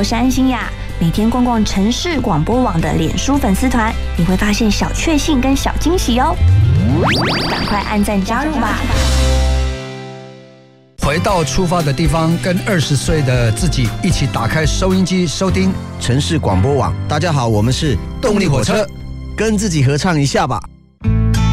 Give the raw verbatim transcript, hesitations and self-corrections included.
是安心呀。每天逛逛城市广播网的脸书粉丝团，你会发现小确幸跟小惊喜哦。赶快按赞加入吧！ 回到出发的地方，跟二十岁的自己一起打开收音机，收听城市广播网。大家好，我们是动力火车，跟自己合唱一下吧。